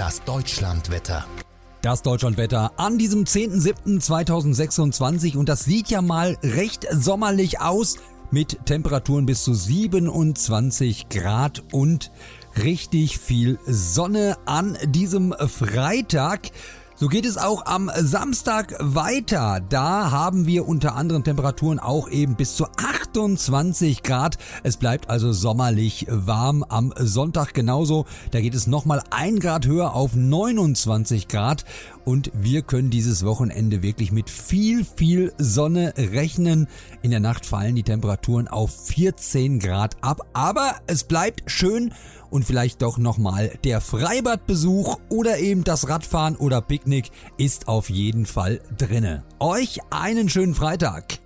Das Deutschlandwetter. Das Deutschlandwetter an diesem 10.07.2026 und das sieht ja mal recht sommerlich aus mit Temperaturen bis zu 27 Grad und richtig viel Sonne an diesem Freitag. So geht es auch am Samstag weiter. Da haben wir unter anderem Temperaturen auch eben bis zu 28 Grad. Es bleibt also sommerlich warm am Sonntag genauso. Da geht es nochmal 1 Grad höher auf 29 Grad. Und wir können dieses Wochenende wirklich mit viel Sonne rechnen. In der Nacht fallen die Temperaturen auf 14 Grad ab. Aber es bleibt schön. Und vielleicht doch nochmal der Freibadbesuch oder eben das Radfahren oder Picknick ist auf jeden Fall drinne. Euch einen schönen Freitag.